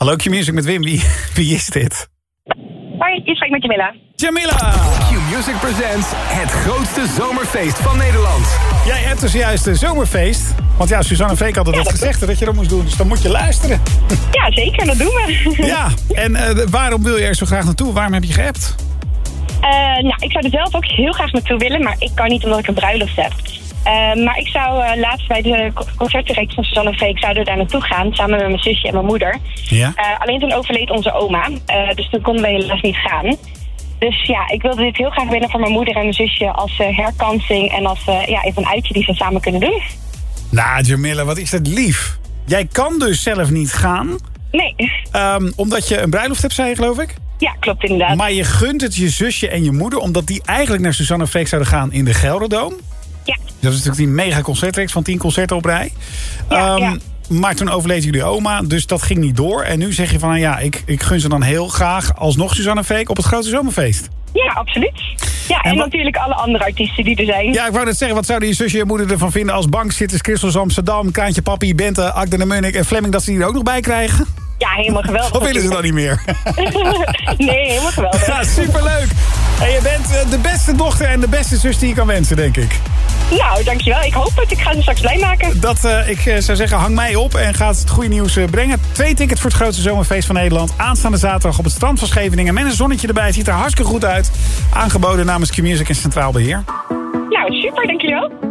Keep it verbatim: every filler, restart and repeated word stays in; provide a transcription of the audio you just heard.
Hallo Q-Music met Wim, wie, wie is dit? Hoi, je spreekt met Jamila. Jamila! Q-Music presents het grootste zomerfeest van Nederland. Jij hebt dus juist een zomerfeest. Want ja, Suzanne Freek had het Ja, dat dat gezegd dat je dat moest doen. Dus dan moet je luisteren. Ja, zeker, dat doen we. Ja, en uh, waarom wil je er zo graag naartoe? Waarom heb je geappt? Uh, nou, ik zou er zelf ook heel graag naartoe willen, maar ik kan niet omdat ik een bruiloft heb. Uh, maar ik zou uh, laatst bij de concertreeks van Suzanne Freek zouden we daar naartoe gaan, samen met mijn zusje en mijn moeder. Ja. Uh, alleen toen overleed onze oma, uh, dus toen konden we helaas niet gaan. Dus ja, ik wilde dit heel graag winnen voor mijn moeder en mijn zusje als uh, herkansing en als uh, ja, even een uitje die ze samen kunnen doen. Nou, Jamila, wat is dat lief. Jij kan dus zelf niet gaan. Nee. Um, omdat je een bruiloft hebt, zei je, geloof ik? Ja, klopt inderdaad. Maar je gunt het je zusje en je moeder, omdat die eigenlijk naar Suzanne Freek zouden gaan in de Gelderdoom. Ja. Dat is natuurlijk die mega concertreeks van tien concerten op rij. Ja, um, ja. Maar toen overleed jullie oma, dus dat ging niet door. En nu zeg je van, nou ja, ik, ik gun ze dan heel graag alsnog Suzanne Freek op het grote zomerfeest. Ja, absoluut. Ja, en, En wat- natuurlijk alle andere artiesten die er zijn. Ja, ik wou net zeggen, wat zouden je zusje en je moeder ervan vinden als bankzitters, Christels Amsterdam, Kraantje Papi, Bente, Agda de Munnik en Fleming, dat ze die er ook nog bij krijgen? Ja, helemaal geweldig. Of willen ze dat niet meer? Nee, helemaal geweldig. Ja, superleuk. En je bent eh, de beste dochter en de beste zus die je kan wensen, denk ik. Nou, dankjewel. Ik hoop het. Ik ga ze straks blij maken. Dat, uh, ik uh, zou zeggen, hang mij op en gaat het goede nieuws uh, brengen. Twee tickets voor het grootste zomerfeest van Nederland. Aanstaande zaterdag op het strand van Scheveningen. Met een zonnetje erbij. Het ziet er hartstikke goed uit. Aangeboden namens Q-Music en Centraal Beheer. Nou, super. Dankjewel.